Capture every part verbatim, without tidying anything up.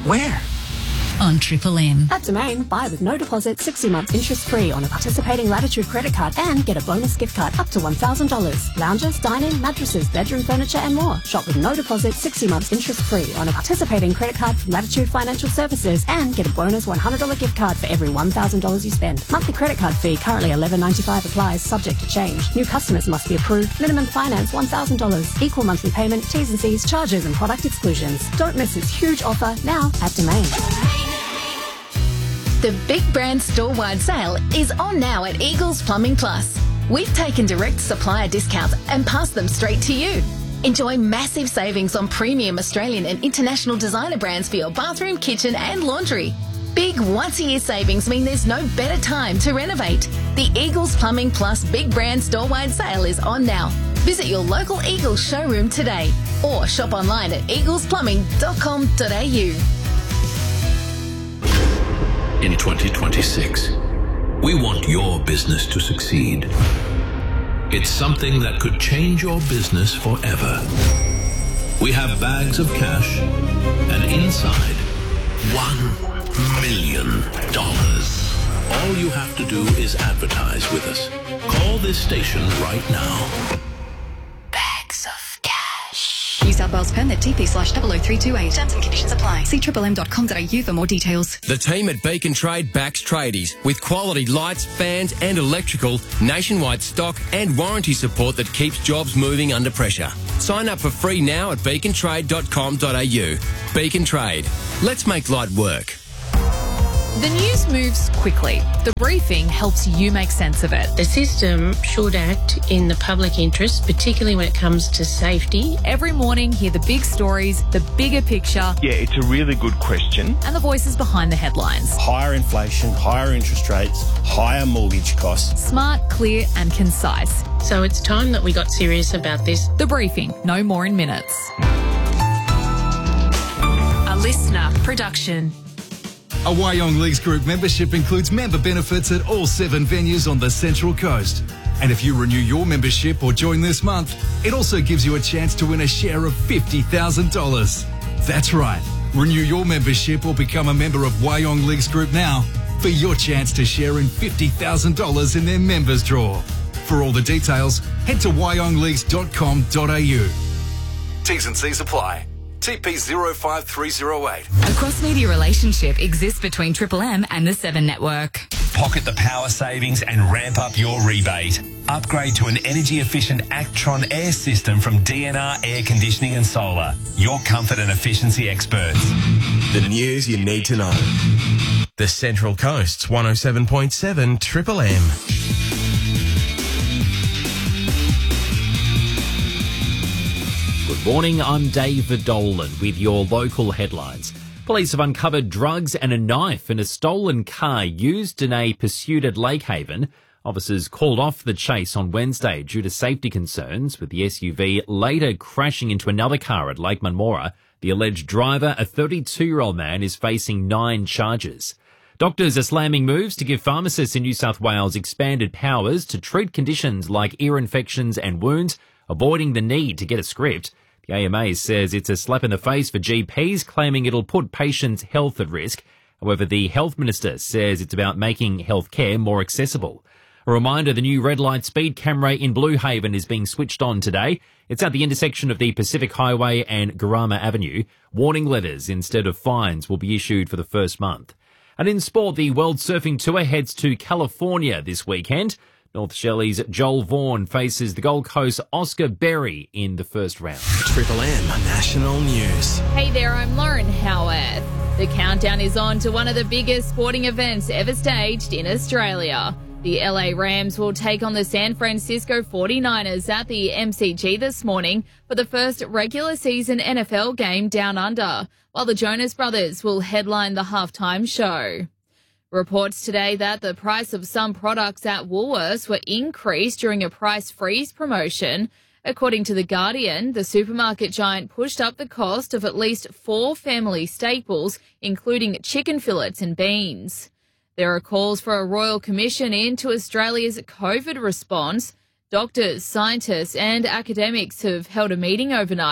Where? On Triple M. At Domain, buy with no deposit, sixty months interest-free on a participating Latitude credit card and get a bonus gift card up to one thousand dollars. Lounges, dining, mattresses, bedroom furniture and more. Shop with no deposit, sixty months interest-free on a participating credit card from Latitude Financial Services and get a bonus one hundred dollars gift card for every one thousand dollars you spend. Monthly credit card fee currently eleven ninety-five applies, subject to change. New customers must be approved. Minimum finance one thousand dollars. Equal monthly payment, T's and C's, charges and product exclusions. Don't miss this huge offer now at Domain. The Big Brand Store-wide sale is on now at Eagles Plumbing Plus. We've taken direct supplier discounts and passed them straight to you. Enjoy massive savings on premium Australian and international designer brands for your bathroom, kitchen and laundry. Big once-a-year savings mean there's no better time to renovate. The Eagles Plumbing Plus Big Brand Store-wide sale is on now. Visit your local Eagles showroom today or shop online at eagles plumbing dot com dot a u. In twenty twenty-six, we want your business to succeed. It's something that could change your business forever. We have bags of cash and inside, one million dollars. All you have to do is advertise with us. Call this station right now. Bags of cash. New South Wales permit T P slash double oh three two eight. Terms and conditions apply. See triple m dot com dot a u for more details. The team at Beacon Trade backs tradies with quality lights, fans and electrical, nationwide stock and warranty support that keeps jobs moving under pressure. Sign up for free now at beacon trade dot com dot a u. Beacon Trade. Let's make light work. The news moves quickly. The briefing helps you make sense of it. The system should act in the public interest, particularly when it comes to safety. Every morning, hear the big stories, the bigger picture. Yeah, it's a really good question. And the voices behind the headlines. Higher inflation, higher interest rates, higher mortgage costs. Smart, clear and concise. So it's time that we got serious about this. The briefing, no more in minutes. A listener production. A Wyong Leagues Group membership includes member benefits at all seven venues on the Central Coast. And if you renew your membership or join this month, it also gives you a chance to win a share of fifty thousand dollars. That's right. Renew your membership or become a member of Wyong Leagues Group now for your chance to share in fifty thousand dollars in their members draw. For all the details, head to wyong leagues dot com dot a u. T's and C's apply. T P zero five three zero eight. A cross-media relationship exists between Triple M and the Seven Network. Pocket the power savings and ramp up your rebate. Upgrade to an energy-efficient Actron air system from D N R Air Conditioning and Solar. Your comfort and efficiency experts. The news you need to know. The Central Coast's one oh seven point seven Triple M. Good morning, I'm David Dolan with your local headlines. Police have uncovered drugs and a knife in a stolen car used in a pursuit at Lakehaven. Officers called off the chase on Wednesday due to safety concerns, with the S U V later crashing into another car at Lake Munmora. The alleged driver, a thirty-two-year-old man, is facing nine charges. Doctors are slamming moves to give pharmacists in New South Wales expanded powers to treat conditions like ear infections and wounds, avoiding the need to get a script. The A M A says it's a slap in the face for G Ps, claiming it'll put patients' health at risk. However, the Health Minister says it's about making healthcare more accessible. A reminder, the new red light speed camera in Blue Haven is being switched on today. It's at the intersection of the Pacific Highway and Garama Avenue. Warning letters instead of fines will be issued for the first month. And in sport, the World Surfing Tour heads to California this weekend. North Shelley's Joel Vaughan faces the Gold Coast Oscar Berry in the first round. Triple M National News. Hey there, I'm Lauren Howarth. The countdown is on to one of the biggest sporting events ever staged in Australia. The L A Rams will take on the San Francisco forty-niners at the M C G this morning for the first regular season N F L game down under, while the Jonas Brothers will headline the halftime show. Reports today that the price of some products at Woolworths were increased during a price freeze promotion. According to The Guardian, the supermarket giant pushed up the cost of at least four family staples, including chicken fillets and beans. There are calls for a royal commission into Australia's COVID response. Doctors, scientists and academics have held a meeting overnight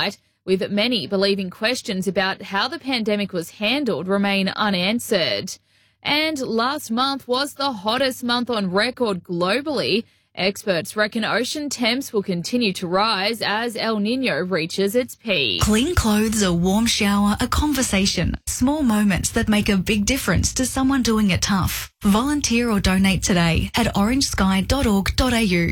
with many believing questions about how the pandemic was handled remain unanswered. And last month was the hottest month on record globally. Experts reckon ocean temps will continue to rise as El Nino reaches its peak. Clean clothes, a warm shower, a conversation. Small moments that make a big difference to someone doing it tough. Volunteer or donate today at orange sky dot org dot a u.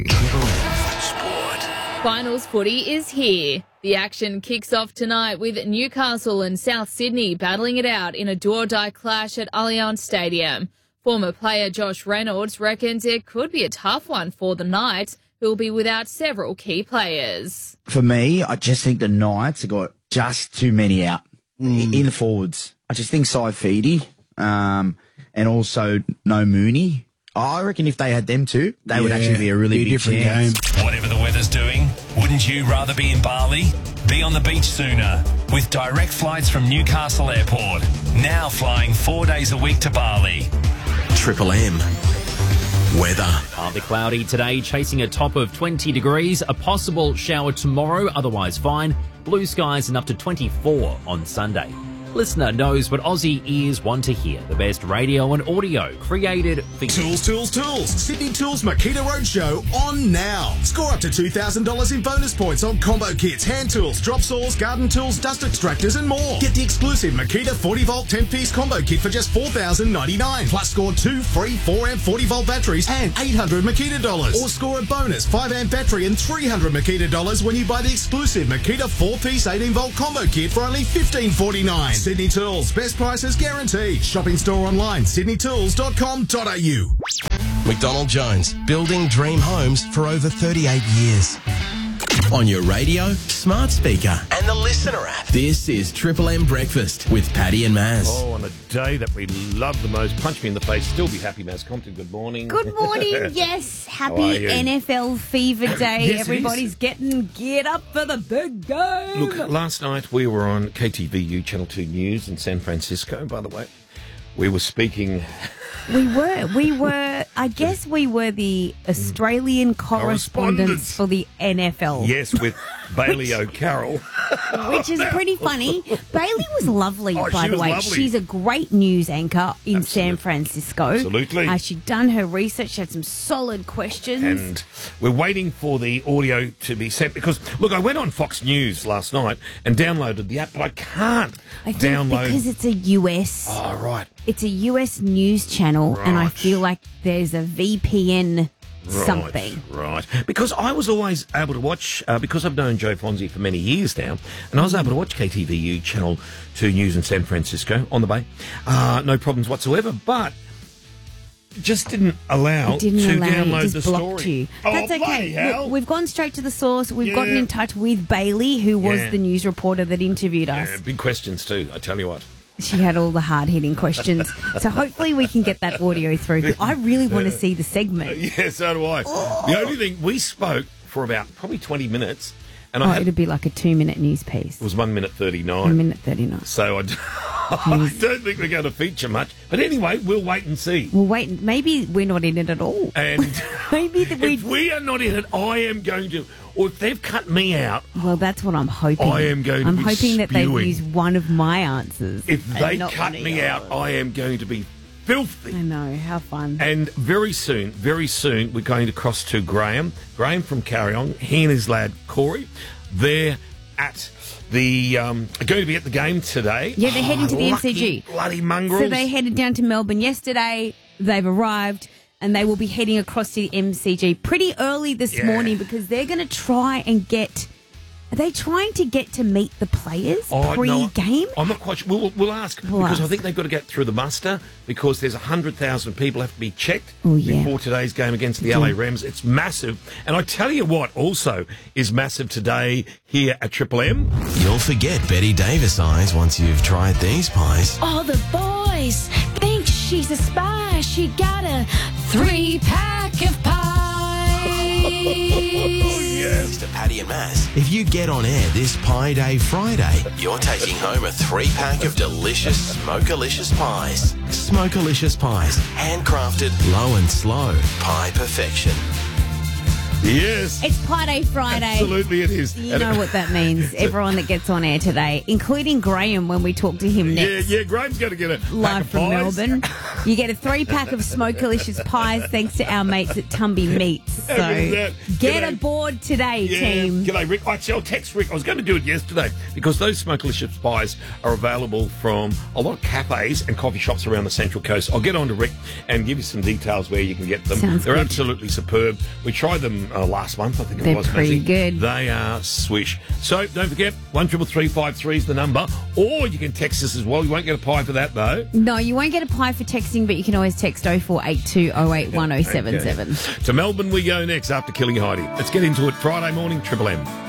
Finals footy is here. The action kicks off tonight with Newcastle and South Sydney battling it out in a do-or-die clash at Allianz Stadium. Former player Josh Reynolds reckons it could be a tough one for the Knights, who will be without several key players. For me, I just think the Knights have got just too many out mm. in the forwards. I just think Saifidi um, and also no Mooney. I reckon if they had them two, they yeah, would actually be a really be a big different chance. game. Whatever the weather's doing, wouldn't you rather be in Bali? Be on the beach sooner with direct flights from Newcastle Airport. Now flying four days a week to Bali. Triple M. Weather. Partly cloudy today, chasing a top of twenty degrees. A possible shower tomorrow, otherwise fine. Blue skies and up to twenty-four on Sunday. Listener knows what Aussie ears want to hear. The best radio and audio created for you. Tools, tools, tools. Sydney Tools Makita Roadshow on now. Score up to two thousand dollars in bonus points on combo kits, hand tools, drop saws, garden tools, dust extractors and more. Get the exclusive Makita forty volt ten piece combo kit for just four thousand ninety-nine dollars. Plus score two free four amp forty volt batteries and eight hundred Makita dollars. Or score a bonus five amp battery and three hundred Makita dollars when you buy the exclusive Makita four piece eighteen volt combo kit for only fifteen forty-nine. Sydney Tools, best prices guaranteed. Shopping store online, sydney tools dot com dot a u. McDonald Jones, building dream homes for over thirty-eight years. On your radio, smart speaker, and the Listener app. This is Triple M Breakfast with Paddy and Maz. Oh, on a day that we love the most, punch me in the face, still be happy, Maz Compton. Good morning. Good morning, yes. Happy N F L fever day. Yes, everybody's getting geared up for the big game. Look, last night we were on K T V U Channel two News in San Francisco, by the way. We were speaking... We were, we were, I guess we were the Australian correspondents for the N F L. Yes, with Bailey O'Carroll. Which is pretty funny. Bailey was lovely, oh, by the way. Lovely. She's a great news anchor in Absolutely. San Francisco. Absolutely. Uh, she'd done her research, she had some solid questions. And we're waiting for the audio to be sent because, look, I went on Fox News last night and downloaded the app, but I can't I think download. Because it's a U S. Oh, right. It's a U S news channel, right. and I feel like there's a V P N something. Right, right. Because I was always able to watch, uh, because I've known Joe Fonzie for many years now, and I was able to watch K T V U Channel two News in San Francisco on the Bay. Uh, no problems whatsoever, but just didn't allow it didn't to allow download you. It the just blocked story. You. Oh, That's okay. hell. Look, we've gone straight to the source. We've yeah. gotten in touch with Bailey, who was yeah. the news reporter that interviewed us. Yeah, big questions too, I tell you what. She had all the hard-hitting questions. So hopefully we can get that audio through. I really want to see the segment. Yeah, so do I. Oh. The only thing, we spoke for about probably twenty minutes. And oh, I had, it'd be like a two-minute news piece. It was one minute thirty-nine. One minute thirty-nine. So I, I don't think we're going to feature much. But anyway, we'll wait and see. We'll wait. Maybe we're not in it at all. And maybe the, we... if we are not in it, I am going to... Or if they've cut me out... Well, that's what I'm hoping. I am going to I'm be hoping spewing. that they've used one of my answers. If they cut me out, I am going to be filthy. I know, how fun. And very soon, very soon, we're going to cross to Graham. Graham from Carry On. He and his lad, Corey. They're at the... Um, going to be at the game today. Yeah, they're heading oh, to the M C G. Bloody mongrels. So they headed down to Melbourne yesterday. They've arrived. And they will be heading across to the M C G pretty early this yeah. morning because they're going to try and get... Are they trying to get to meet the players oh, pre-game? No, I'm not quite sure. We'll, we'll ask we'll because ask. I think they've got to get through the muster because there's one hundred thousand people have to be checked oh, yeah. before today's game against the yeah. L A Rams. It's massive. And I tell you what also is massive today here at Triple M. You'll forget Betty Davis eyes once you've tried these pies. All the boys think she's a spy. She got a three-pack of pies. Oh, yes. Mister Paddy and Maz, if you get on air this Pie Day Friday, you're taking home a three-pack of delicious Smokelicious pies. Smokelicious pies, handcrafted, low and slow, pie perfection. Yes. It's Pie Day Friday. Absolutely it is. You know what that means. Everyone that gets on air today, including Graham when we talk to him next. Yeah, yeah, Graham's going to get a pack Live of from pies. Melbourne. You get a three-pack of Smokelicious pies thanks to our mates at Tumby Meats. So How good is that? get G'day. aboard today, Yeah. team. G'day, Rick. Actually, I'll text Rick. I was going to do it yesterday because those Smokelicious pies are available from a lot of cafes and coffee shops around the Central Coast. I'll get on to Rick and give you some details where you can get them. Sounds They're good. absolutely superb. We tried them uh, last month, I think it They're was. pretty Mazzy. good. They are swish. So don't forget, one triple three five three is the number, or you can text us as well. You won't get a pie for that, though. No, you won't get a pie for texting, but you can always text oh four eight two oh eight one oh seven seven. Okay. To Melbourne we go next after Killing Heidi. Let's get into it. Friday morning, Triple M.